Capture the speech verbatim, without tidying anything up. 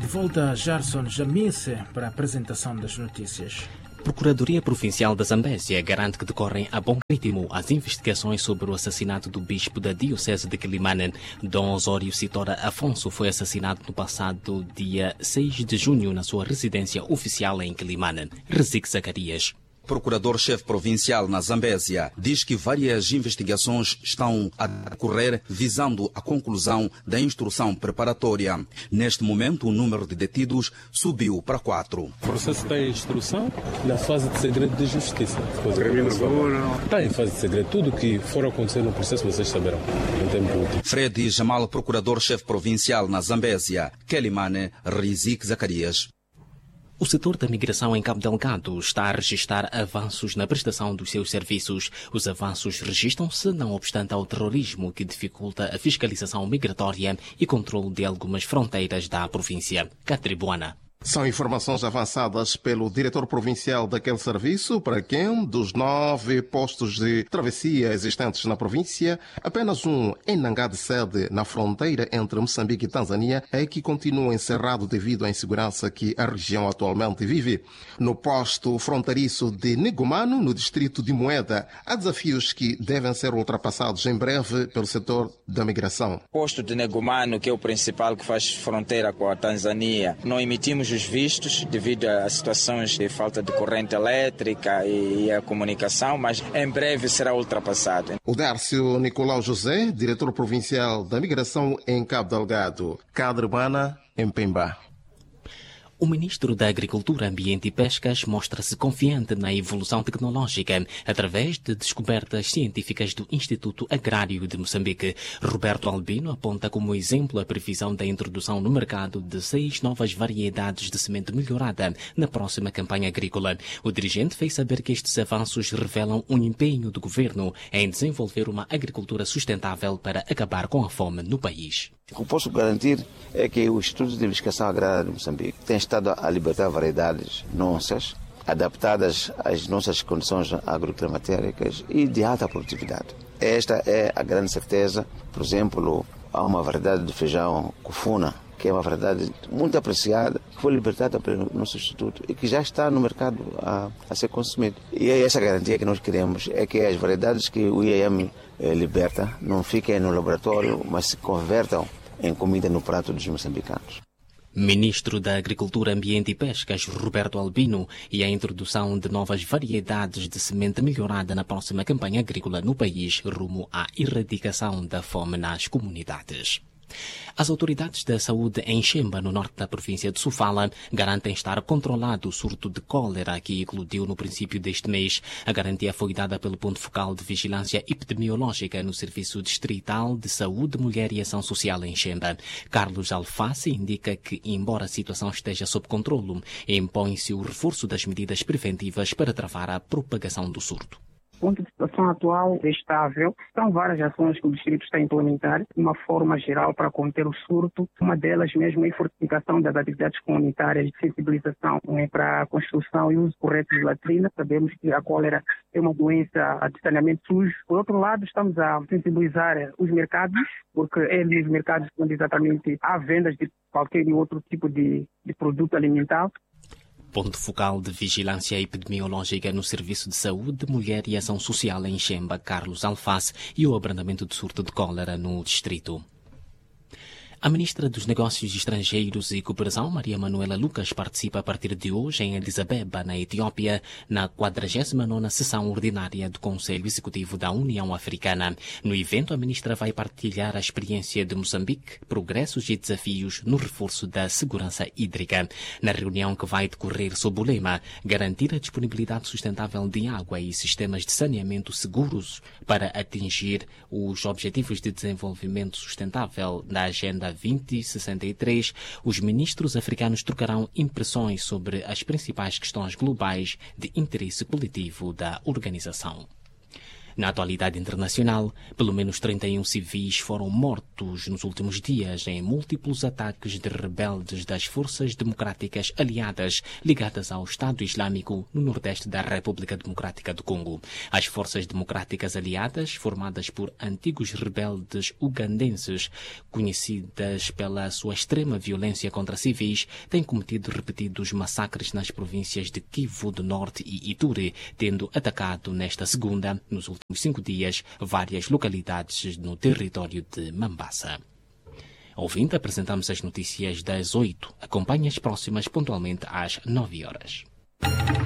volta Gerson Jamise para a apresentação das notícias. Procuradoria Provincial da Zambésia garante que decorrem a bom ritmo as investigações sobre o assassinato do bispo da Diocese de Quelimane. Dom Osório Citora Afonso foi assassinado no passado dia seis de junho na sua residência oficial em Quelimane. Rezique Zacarias. Procurador-chefe provincial na Zambésia diz que várias investigações estão a decorrer visando a conclusão da instrução preparatória. Neste momento, o número de detidos subiu para quatro. O processo está em instrução na fase de segredo de justiça. Está em fase de segredo. Tudo o que for acontecer no processo vocês saberão em tempo útil. Fred Jamal, procurador-chefe provincial na Zambésia. Quelimane, Rezique Zacarias. O setor da migração em Cabo Delgado está a registrar avanços na prestação dos seus serviços. Os avanços registram-se, não obstante ao terrorismo que dificulta a fiscalização migratória e controle de algumas fronteiras da província. Catribuana. São informações avançadas pelo diretor provincial daquele serviço, para quem, dos nove postos de travessia existentes na província, apenas um em Nangá de Sede, na fronteira entre Moçambique e Tanzânia, é que continua encerrado devido à insegurança que a região atualmente vive. No posto fronteiriço de Negomano, no distrito de Moeda, há desafios que devem ser ultrapassados em breve pelo setor da migração. O posto de Negomano, que é o principal que faz fronteira com a Tanzânia, não emitimos os vistos devido a situações de falta de corrente elétrica e a comunicação, mas em breve será ultrapassado. O Dércio Nicolau José, diretor provincial da migração em Cabo Delgado. Cadrabana, em Pemba. O ministro da Agricultura, Ambiente e Pescas mostra-se confiante na evolução tecnológica através de descobertas científicas do Instituto Agrário de Moçambique. Roberto Albino aponta como exemplo a previsão da introdução no mercado de seis novas variedades de semente melhorada na próxima campanha agrícola. O dirigente fez saber que estes avanços revelam um empenho do governo em desenvolver uma agricultura sustentável para acabar com a fome no país. O que posso garantir é que o Instituto de Investigação Agrária de Moçambique tem estado a libertar variedades nossas, adaptadas às nossas condições agroclimatéricas e de alta produtividade. Esta é a grande certeza. Por exemplo, há uma variedade de feijão Kufuna, que é uma variedade muito apreciada, que foi libertada pelo nosso Instituto e que já está no mercado a, a ser consumido. E é essa garantia que nós queremos, é que as variedades que o I A M eh, liberta não fiquem no laboratório, mas se convertam em comida no prato dos moçambicanos. Ministro da Agricultura, Ambiente e Pescas, Roberto Albino, e a introdução de novas variedades de semente melhorada na próxima campanha agrícola no país, rumo à erradicação da fome nas comunidades. As autoridades da saúde em Xemba, no norte da província de Sofala, garantem estar controlado o surto de cólera que eclodiu no princípio deste mês. A garantia foi dada pelo Ponto Focal de Vigilância Epidemiológica no Serviço Distrital de Saúde, Mulher e Ação Social em Xemba. Carlos Alface indica que, embora a situação esteja sob controlo, impõe-se o reforço das medidas preventivas para travar a propagação do surto. O ponto de situação atual é estável. São várias ações que o distrito está a implementar de uma forma geral para conter o surto. Uma delas mesmo é a fortificação das atividades comunitárias de sensibilização, né, para a construção e uso correto de latrina. Sabemos que a cólera é uma doença de saneamento sujo. Por outro lado, estamos a sensibilizar os mercados, porque é nos mercados onde exatamente há vendas de qualquer outro tipo de, de produto alimentar. Ponto Focal de Vigilância Epidemiológica no Serviço de Saúde, Mulher e Ação Social em Xemba, Carlos Alface, e o abrandamento de surto de cólera no distrito. A ministra dos Negócios Estrangeiros e Cooperação, Maria Manuela Lucas, participa a partir de hoje em Addis Abeba, na Etiópia, na quadragésima nona sessão ordinária do Conselho Executivo da União Africana. No evento, a ministra vai partilhar a experiência de Moçambique, progressos e desafios no reforço da segurança hídrica. Na reunião que vai decorrer sob o lema garantir a disponibilidade sustentável de água e sistemas de saneamento seguros para atingir os Objetivos de Desenvolvimento Sustentável da Agenda vinte sessenta e três, os ministros africanos trocarão impressões sobre as principais questões globais de interesse coletivo da organização. Na atualidade internacional, pelo menos trinta e um civis foram mortos nos últimos dias em múltiplos ataques de rebeldes das forças democráticas aliadas ligadas ao Estado Islâmico no nordeste da República Democrática do Congo. As forças democráticas aliadas, formadas por antigos rebeldes ugandenses, conhecidas pela sua extrema violência contra civis, têm cometido repetidos massacres nas províncias de Kivu do Norte e Ituri, tendo atacado nesta segunda, nos últimos cinco dias, várias localidades no território de Mambasa. Ouvindo, apresentamos as notícias das oito. Acompanhe as próximas pontualmente às nove horas.